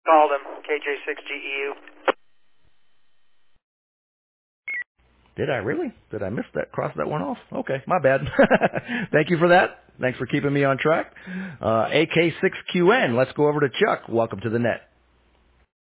Called him, KJ6GEU. Did I really? Did I miss that? Cross that one off? Okay, my bad. Thank you for that. Thanks for keeping me on track. AK6QN, let's go over to Chuck. Welcome to the net.